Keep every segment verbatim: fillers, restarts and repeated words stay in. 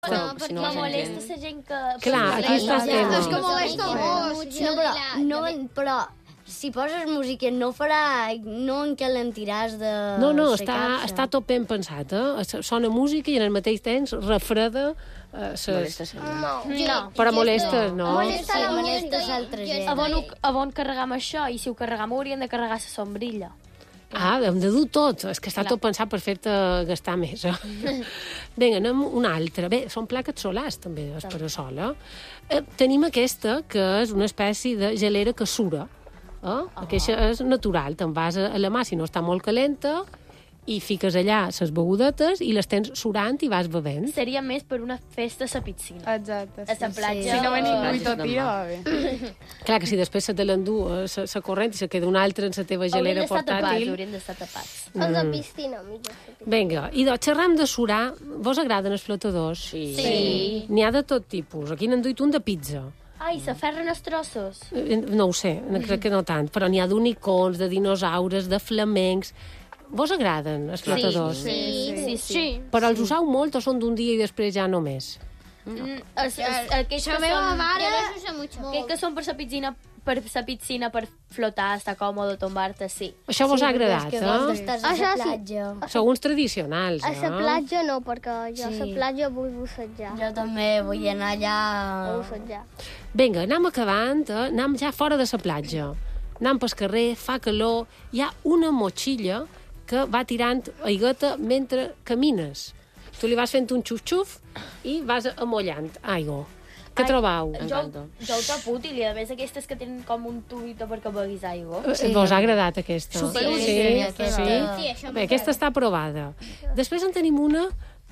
No, perquè me molesta la gent que... Clar, aquí està el tema. És que molesta molt. No, però, no, però si poses música no farà... No encalentiràs de... No, no, està, està tot ben pensat, eh? Sona música i en el mateix temps refreda... Eh, ses... No, no. Però molesta, no? Molesta la molesta l'altra gent. A on, a on carregam això? I si ho carregam hauríem de carregar la sombrilla. Ah, hem de dur tot. És que està tot pensat per fer-te gastar més. Eh? Vinga, anem una altra. Bé, són plaques solars, també, es parasol, eh? eh? Tenim aquesta, que és una espècie de gelera que sura. Eh? Oh. Aquesta és natural. Te'n vas a la mà, si no està molt calenta, i fiques allà les begudetes i les tens surant i vas bevent. Seria més per una festa a la piscina. Exacte. A la platja. Si no ve ningú i tot tira, va bé. Clar que si després se te l'endú la corrent i se queda una altra en la teva gelera portàtil... Haurien d'estar tapats. Els de piscina, millor. Vinga, i doncs xerram de surar. Vos agraden els flotadors? Sí. sí. N'hi ha de tot tipus. Aquí n'han duit un de pizza. Ai, s'aferren els trossos. No ho sé, crec que no tant, però n'hi ha d'unicons, de dinosaures, de flamencs... Vos agraden els flotadors? Sí, sí, sí. sí, sí. Però els usau molt o són d'un dia i després ja només? No. Mm, els, els, aquells que meva són... mare... Aquells que són per la piscina, per la piscina, per flotar, estar còmode, tombar-te, sí. Això vos ha agradat, eh? Estàs a la platja. Sou uns tradicionals, A eh? la platja no, perquè jo a la Sí. platja vull bussejar. Jo també vull anar allà... A bussejar. Vinga, anem acabant, eh? Anem ja fora de la platja. Anem pel carrer, fa calor, hi ha una motxilla que va tirant aigueta mentre camines. Tu li vas fent un xuf-xuf i vas amollant aigua. Què trobau? Jo, jo ho trobo útil, i a més aquestes que tenen com un tubito perquè beguis aigua. Sí. Vos ha agradat aquesta? Superútil. Sí, Sí, aquesta. aquesta. Sí, això Bé, aquesta està aprovada. Després en tenim una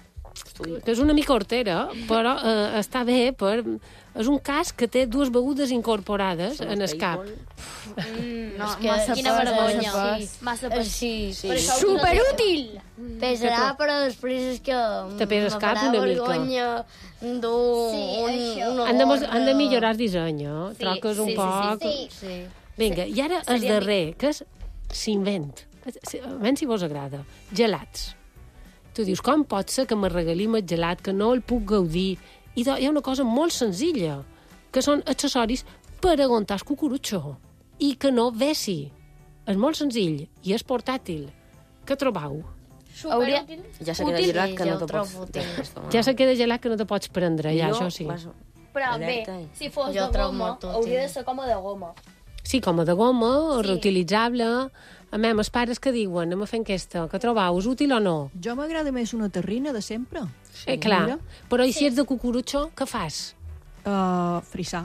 que és una mica hortera, però eh, està bé per... És un casc que té dues begudes incorporades en el cap. Mm, no, que massa quina pes, vergonya. pes. Sí. Massa pes. Sí, sí. Per això Superútil! Pesarà, però després és que... Te pesa el cap una mica. vergonya dur Sí, un, això. una Han de, gorra. han de millorar el disseny, eh? Sí, Troques un sí, sí, poc... Sí. Sí. Vinga, i ara el Seria darrer, que és s'invent. Almenys si vos agrada. Gelats. Tu dius, com pot ser que me regalim el gelat, que no el puc gaudir? I hi ha una cosa molt senzilla, que són accessoris per aguantar el cucurutxo i que no vessi. És molt senzill i és portàtil. Què trobau? Hauria... Ja se queda Útil, gelat que sí, no jo te trobo pots... útil. destomar. Ja se queda gelat que no te pots prendre, ja, això sí. Vas... Però Alerta, bé, eh? si fos Jo de trobo goma, molt útil. hauria de ser com de goma. Sí, com a de goma, Sí. reutilitzable. A mi, els pares que diuen, anem a fer aquesta, que trobau, és útil o no? Jo m'agrada més una terrina de sempre. Eh, clar, Mira. però i si ets de cucurutxo, què fas? Uh, frisar.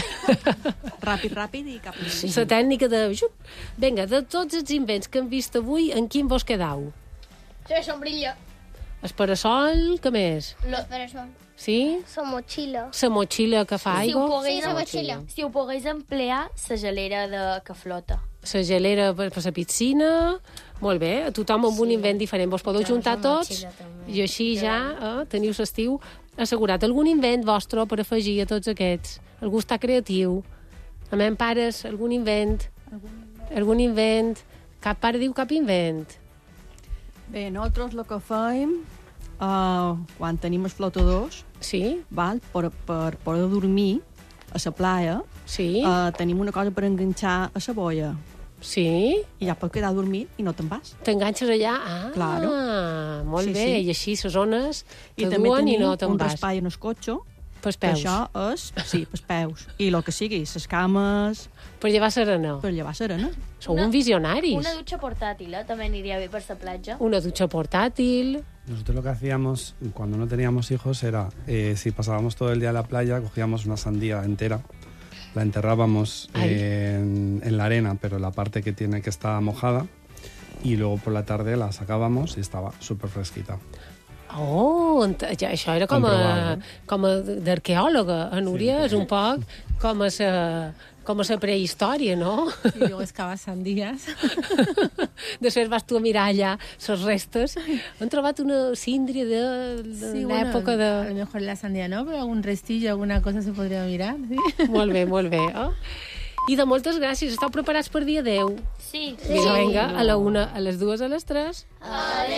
Ràpid, ràpid i cap. Sí. La tècnica de... Xup. Vinga, de tots els invents que hem vist avui, en quin vos quedau? La sombrilla. El parasol, què més? Per això. Sí? La motxilla. La motxilla que fa Si ho aigua? pogués, Sí, la motxilla. si ho pogués emplear, la gelera de... que flota. La gelera per, per la piscina? Molt bé, a tothom amb un invent diferent. Vos podeu juntar la tots motxilla també. i així ja eh, teniu l'estiu assegurat. Algun invent vostre per afegir a tots aquests? Algú està creatiu? A meus pares, algun invent? Algun invent? Cap pare diu cap invent? Bé, nosaltres el que fem, uh, quan tenim els flotadors, Sí? val, per, per poder dormir a la playa, Sí? uh, tenim una cosa per enganxar a la boia. Sí? I ja pots quedar dormit i no te'n vas. T'enganxes allà? Ah, Claro. molt Sí, bé. sí. I així les zones I te també duen i tenim no te'n un vas. raspall en el cotxe, Pels que peus. això és, sí, pels peus. I el que sigui, les cames, Per llevar serena. per llevar serena. Sou Una- un visionaris. Una dutxa portàtil, eh? També aniria bé per la platja. Una dutxa portátil. Nosotros lo que hacíamos cuando no teníamos hijos era, eh, si pasábamos todo el día en la playa, cogíamos una sandía entera, la enterrábamos Ay. eh, en, en la arena, pero la parte que tiene que estar mojada, y luego por la tarde la sacábamos y estaba súper fresquita. Oh, ent- ja, això era com a, Comprovable. com a d'arqueòloga. A Núria Sí. és un poc com a sa, com a sa prehistòria, no? Y luego excavas sandías. Després vas tu a mirar allà les restes. Han trobat una síndria de, de Sí, l'època bueno, A de... lo mejor la sandía no, pero algún restillo, alguna cosa se podría mirar. ¿sí? Molt bé, molt bé. Oh? I de moltes gràcies. Esteu preparats per dia deu? Sí. Vinga, vinga, a la una, a les dues, a les tres.